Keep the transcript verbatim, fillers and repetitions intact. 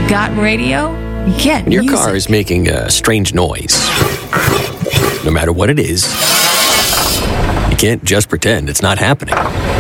got radio? Get When your music. car is making a strange noise, no matter what it is, you can't just pretend it's not happening.